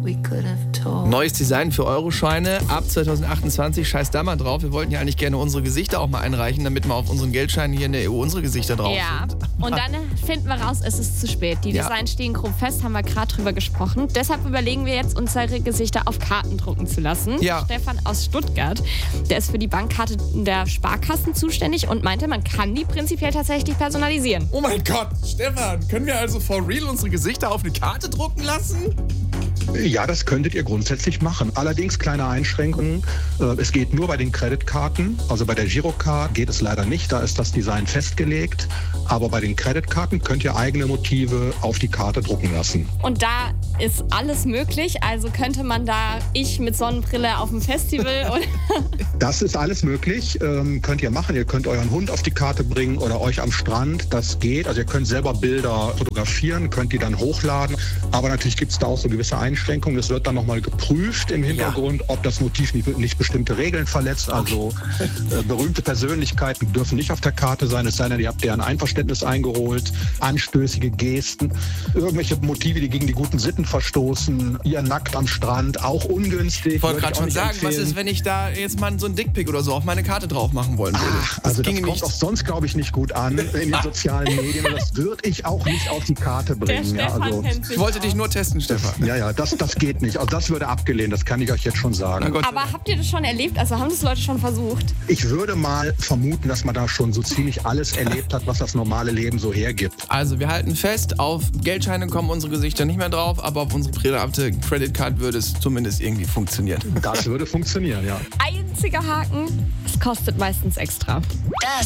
Neues Design für Euroscheine ab 2028. Scheiß da mal drauf. Wir wollten ja eigentlich gerne unsere Gesichter auch mal einreichen, damit wir auf unseren Geldscheinen hier in der EU unsere Gesichter drauf sind. Und dann finden wir raus, es ist zu spät. Die Designs stehen grob fest, haben wir gerade drüber gesprochen. Deshalb überlegen wir jetzt, unsere Gesichter auf Karten drucken zu lassen. Ja. Stefan aus Stuttgart, der ist für die Bankkarte der Sparkassen zuständig und meinte, man kann die prinzipiell tatsächlich personalisieren. Oh mein Gott, Stefan, können wir also for real unsere Gesichter auf eine Karte drucken lassen? Ja, das könntet ihr grundsätzlich machen. Allerdings kleine Einschränkungen. Es geht nur bei den Creditkarten. Also bei der Girocard geht es leider nicht. Da ist das Design festgelegt. Aber bei den Creditkarten könnt ihr eigene Motive auf die Karte drucken lassen. Und da ist alles möglich. Also könnte man da ich mit Sonnenbrille auf dem Festival oder... Das ist alles möglich. Könnt ihr machen. Ihr könnt euren Hund auf die Karte bringen oder euch am Strand. Das geht. Also ihr könnt selber Bilder fotografieren, könnt die dann hochladen. Aber natürlich gibt es da auch so gewisse Einschränkungen. Es wird dann nochmal geprüft im Hintergrund, ob das Motiv nicht bestimmte Regeln verletzt. Also berühmte Persönlichkeiten dürfen nicht auf der Karte sein, es sei denn, ihr habt deren Einverständnis eingeholt. Anstößige Gesten, irgendwelche Motive, die gegen die guten Sitten verstoßen, ihr nackt am Strand, auch ungünstig. Ich wollte gerade schon sagen, was ist, wenn ich da jetzt mal so ein Dickpick oder so auf meine Karte drauf machen wollen würde? Also das kommt auch sonst, glaube ich, nicht gut an in den sozialen Medien. Und das würde ich auch nicht auf die Karte bringen. Der Stefan kennt sich ich wollte dich nur testen, Stefan. Ja, das geht nicht. Also das würde abgelehnt, das kann ich euch jetzt schon sagen. Aber habt ihr das schon erlebt? Also haben das Leute schon versucht? Ich würde mal vermuten, dass man da schon so ziemlich alles erlebt hat, was das normale Leben so hergibt. Also wir halten fest, auf Geldscheine kommen unsere Gesichter nicht mehr drauf, aber auf unsere private Credit Card würde es zumindest irgendwie funktionieren. Das würde funktionieren, ja. Einziger Haken, es kostet meistens extra. Das